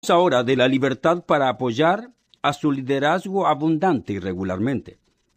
ahora de la libertad para apoyar a su liderazgo abundante y regularmente.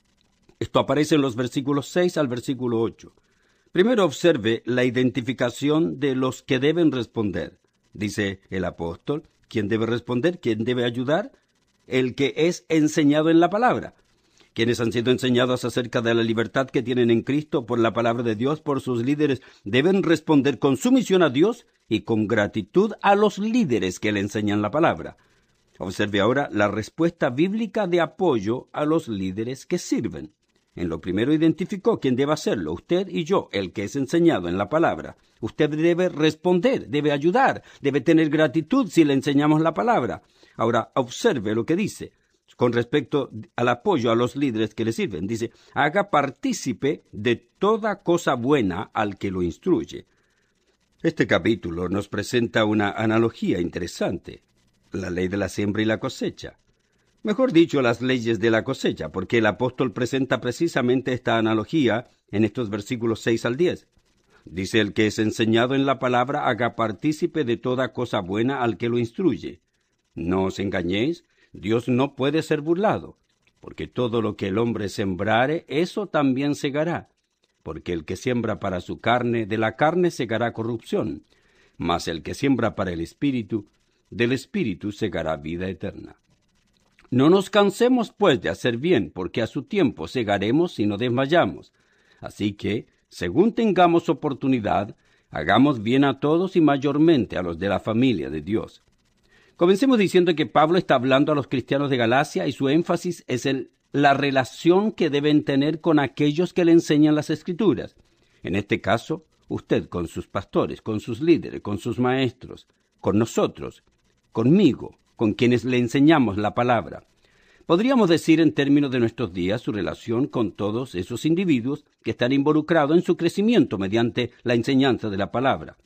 Esto aparece en los versículos 6 al versículo 8. Primero observe la identificación de los que deben responder. Dice el apóstol, ¿quién debe responder? ¿Quién debe ayudar? El que es enseñado en la palabra. Quienes han sido enseñados acerca de la libertad que tienen en Cristo por la palabra de Dios, por sus líderes, deben responder con sumisión a Dios y con gratitud a los líderes que le enseñan la palabra. Observe ahora la respuesta bíblica de apoyo a los líderes que sirven. En lo primero identificó quién debe hacerlo, usted y yo, el que es enseñado en la palabra. Usted debe responder, debe ayudar, debe tener gratitud si le enseñamos la palabra. Ahora, observe lo que dice con respecto al apoyo a los líderes que le sirven. Dice, haga partícipe de toda cosa buena al que lo instruye. Este capítulo nos presenta una analogía interesante, la ley de la siembra y la cosecha. Mejor dicho, las leyes de la cosecha, porque el apóstol presenta precisamente esta analogía en estos versículos 6 al 10. Dice, el que es enseñado en la palabra haga partícipe de toda cosa buena al que lo instruye. No os engañéis, Dios no puede ser burlado, porque todo lo que el hombre sembrare, eso también segará. Porque el que siembra para su carne, de la carne segará corrupción, mas el que siembra para el Espíritu, del Espíritu segará vida eterna. No nos cansemos, pues, de hacer bien, porque a su tiempo segaremos si no desmayamos. Así que, según tengamos oportunidad, hagamos bien a todos y mayormente a los de la familia de Dios. Comencemos diciendo que Pablo está hablando a los cristianos de Galacia y su énfasis es en la relación que deben tener con aquellos que le enseñan las Escrituras. En este caso, usted con sus pastores, con sus líderes, con sus maestros, con nosotros, conmigo, con quienes le enseñamos la palabra. Podríamos decir en términos de nuestros días su relación con todos esos individuos que están involucrados en su crecimiento mediante la enseñanza de la palabra.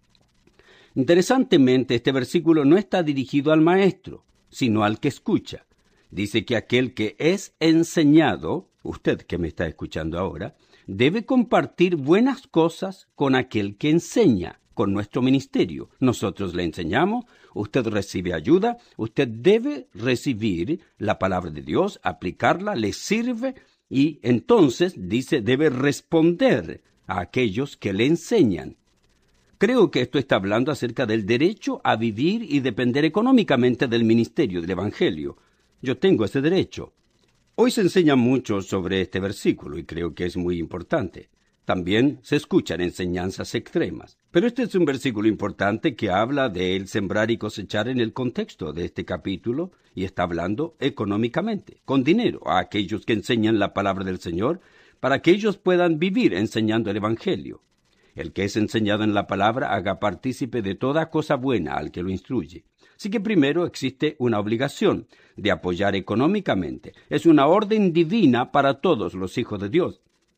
Interesantemente, este versículo no está dirigido al maestro, sino al que escucha. Dice que aquel que es enseñado, usted que me está escuchando ahora, debe compartir buenas cosas con aquel que enseña, con nuestro ministerio. Nosotros le enseñamos, usted recibe ayuda, usted debe recibir la palabra de Dios, aplicarla, le sirve y entonces, dice, debe responder a aquellos que le enseñan. Creo que esto está hablando acerca del derecho a vivir y depender económicamente del ministerio del Evangelio. Yo tengo ese derecho. Hoy se enseña mucho sobre este versículo y creo que es muy importante. También se escuchan enseñanzas extremas. Pero este es un versículo importante que habla de el sembrar y cosechar en el contexto de este capítulo y está hablando económicamente, con dinero, a aquellos que enseñan la palabra del Señor para que ellos puedan vivir enseñando el Evangelio. El que es enseñado en la palabra haga partícipe de toda cosa buena al que lo instruye. Así que primero existe una obligación de apoyar económicamente. Es una orden divina para todos los hijos de Dios.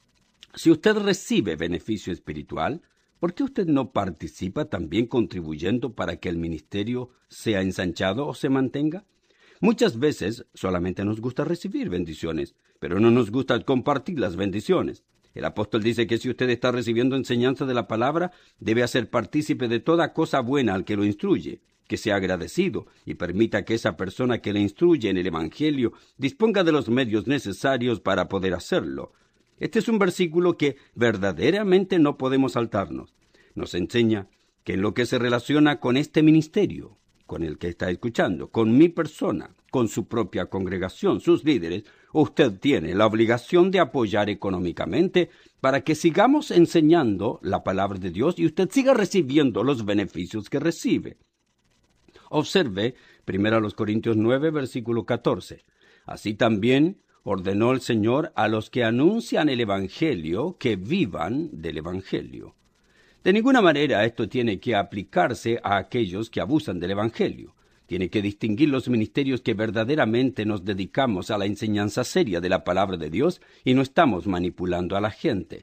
Si usted recibe beneficio espiritual, ¿por qué usted no participa también contribuyendo para que el ministerio sea ensanchado o se mantenga? Muchas veces solamente nos gusta recibir bendiciones, pero no nos gusta compartir las bendiciones. El apóstol dice que si usted está recibiendo enseñanza de la palabra, debe hacer partícipe de toda cosa buena al que lo instruye, que sea agradecido y permita que esa persona que le instruye en el Evangelio disponga de los medios necesarios para poder hacerlo. Este es un versículo que verdaderamente no podemos saltarnos. Nos enseña que en lo que se relaciona con este ministerio, con el que está escuchando, con mi persona, con su propia congregación, sus líderes, usted tiene la obligación de apoyar económicamente para que sigamos enseñando la palabra de Dios y usted siga recibiendo los beneficios que recibe. Observe 1 Corintios 9, versículo 14. Así también ordenó el Señor a los que anuncian el Evangelio que vivan del Evangelio. De ninguna manera esto tiene que aplicarse a aquellos que abusan del Evangelio. Tiene que distinguir los ministerios que verdaderamente nos dedicamos a la enseñanza seria de la palabra de Dios y no estamos manipulando a la gente.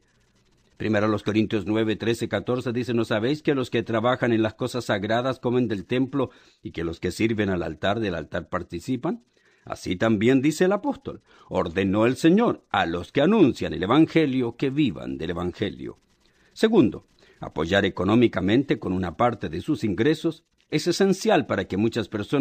1 Corintios 9, 13, 14 dice, ¿no sabéis que los que trabajan en las cosas sagradas comen del templo y que los que sirven al altar del altar participan? Así también dice el apóstol, ordenó el Señor a los que anuncian el Evangelio que vivan del Evangelio. Segundo, apoyar económicamente con una parte de sus ingresos es esencial para que muchas personas